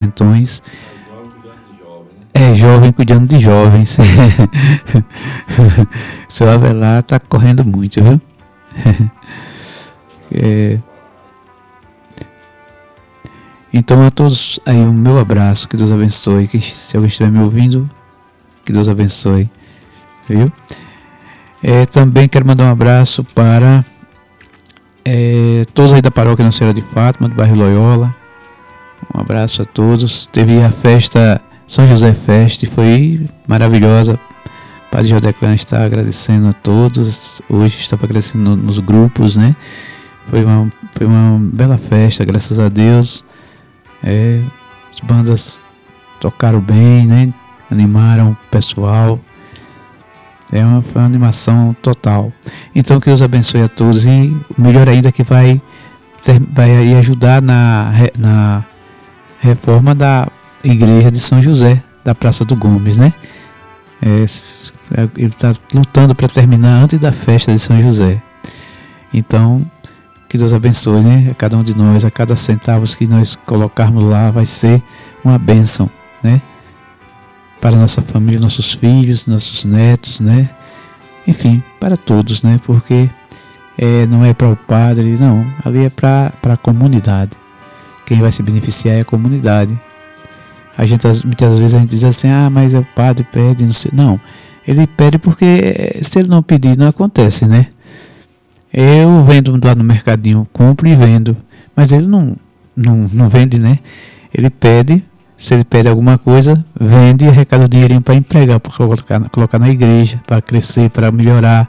Plantões. Jovem cuidando de jovens. Seu Avelar tá correndo muito, viu? Então a todos aí o meu abraço, que Deus abençoe. Que se alguém estiver me ouvindo, que Deus abençoe, viu? Também quero mandar um abraço para todos aí da paróquia Nossa Senhora de Fátima, do bairro Loyola. Um abraço a todos. Teve a festa São José Fest, foi maravilhosa. O Padre Jodeclan está agradecendo a todos. Hoje estava agradecendo nos grupos, né? Foi uma bela festa, graças a Deus. As bandas tocaram bem, né? Animaram o pessoal. Foi uma animação total. Então que Deus abençoe a todos. E o melhor ainda que vai aí ajudar na reforma da igreja de São José, da Praça do Gomes, né? Ele está lutando para terminar antes da festa de São José. Então, que Deus abençoe, né? A cada um de nós, a cada centavo que nós colocarmos lá, vai ser uma bênção, né? Para nossa família, nossos filhos, nossos netos, né? Enfim, para todos, né? Porque não é para o padre, não. Ali é para a comunidade. Quem vai se beneficiar é a comunidade. Muitas vezes a gente diz assim, mas o padre pede, não sei. Não, ele pede porque se ele não pedir, não acontece, né? Eu vendo lá no mercadinho, compro e vendo, mas ele não vende, né? Ele pede, se ele pede alguma coisa, vende e arrecada o dinheirinho para empregar, para colocar na igreja, para crescer, para melhorar.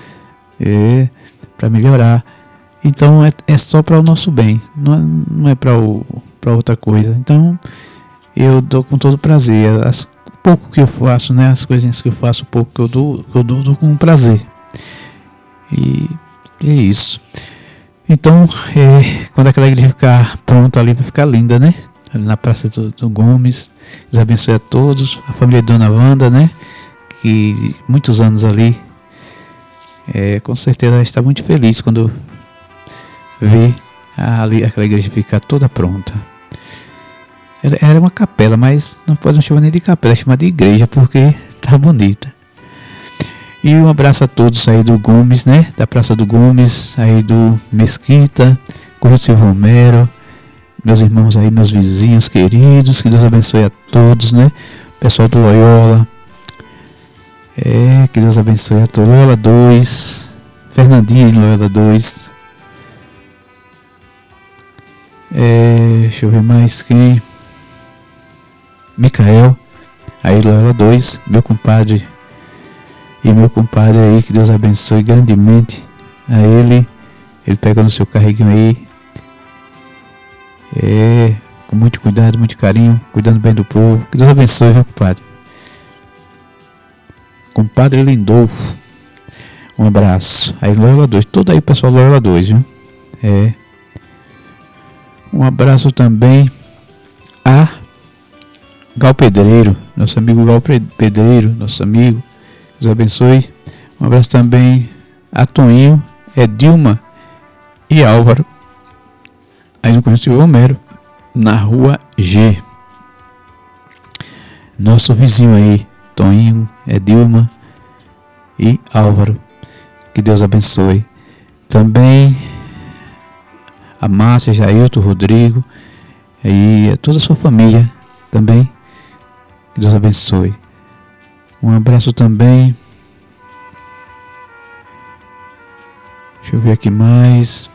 Para melhorar. Então é só para o nosso bem, não é para outra coisa. Então eu dou com todo prazer. O pouco que eu faço, né? As coisinhas que eu faço, o pouco que eu dou com prazer. E é isso. Então, quando aquela igreja ficar pronta ali, vai ficar linda, né? Ali na Praça do Gomes. Deus abençoe a todos. A família de Dona Wanda, né? Que muitos anos ali. Com certeza ela está muito feliz quando vê ali aquela igreja ficar toda pronta. Era uma capela, mas não podemos chamar nem de capela, chamar de igreja, porque tá bonita. E um abraço a todos aí do Gomes, né? Da Praça do Gomes, aí do Mesquita, Correio Silvio Romero, meus irmãos aí, meus vizinhos queridos, que Deus abençoe a todos, né? Pessoal do Loyola, que Deus abençoe a todos. Loyola 2, Fernandinha em Loyola 2. Deixa eu ver mais quem. Micael, aí Loyola 2, meu compadre aí, que Deus abençoe grandemente a ele pega no seu carreguinho aí, com muito cuidado, muito carinho, cuidando bem do povo, que Deus abençoe, viu, compadre? Compadre Lindolfo, um abraço, aí Loyola 2, todo aí o pessoal do Loyola 2, viu? Um abraço também a Gal Pedreiro, nosso amigo Gal Pedreiro, nosso amigo, Deus abençoe. Um abraço também a Toninho, Dilma e Álvaro, aí no Correio Silvio Romero, na Rua G. Nosso vizinho aí, Toninho, Dilma e Álvaro, que Deus abençoe. Também a Márcia, Jailton, Rodrigo e a toda a sua família também, que Deus abençoe. Um abraço também. Deixa eu ver aqui mais.